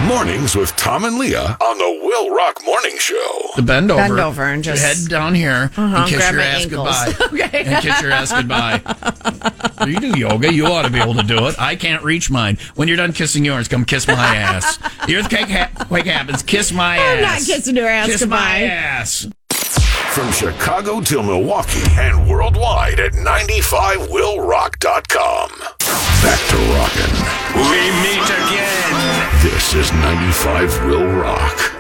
Mornings with Tom and Leah on the Will Rock Morning Show. The bend over. Bend over and just head down here and kiss grab your my ass ankles. goodbye. Okay. And kiss your ass goodbye. You do yoga. You ought to be able to do it. I can't reach mine. When you're done kissing yours, come kiss my ass. The earthquake happens. Kiss my ass. I'm not kissing her ass Kiss goodbye. my ass. From Chicago to Milwaukee and worldwide at 95willrock.com. Back to rockin'. We meet again. This is 95 Will Rock.